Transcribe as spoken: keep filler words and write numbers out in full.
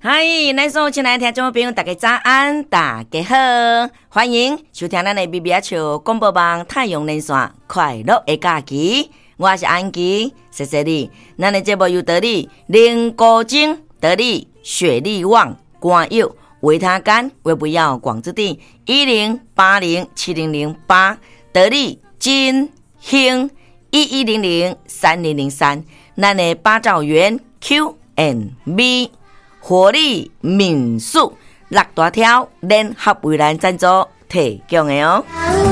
嗨，咱所有亲爱的听众朋友，大家早安，大家好，欢迎收听咱的 B B H 广播网太阳连线快乐的假期，我是安琪，谢谢你。咱的节目由得力零高精、得力雪力旺、冠佑、维他干、维不要广之地一零八零七零零八，得力金兴一一零零三零零三，咱的八兆元 Q and B。活力民宿六大条联合为咱赞助提供的哦。